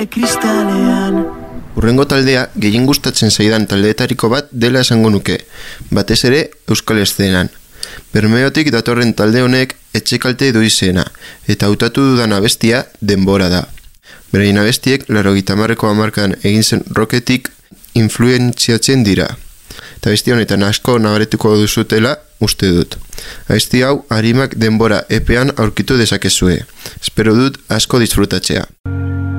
Kristalean. Hurrengo taldea gehien gustatzen zaidan taldeetariko bat dela esango nuke, batez ere euskal eszenan. Bermeotik datorren talde honek etxekalte du izena, eta hautatu dudan abestia Denbora da. Beraien abestiek 80ko hamarkadan egin zen rocketik influentziatzen dira. Eta abesti honetan asko nabaretuko duzutela uste dut. Abesti hau Arimak Denbora epean aurkitu dezakezue. Espero dut asko disfrutatzea.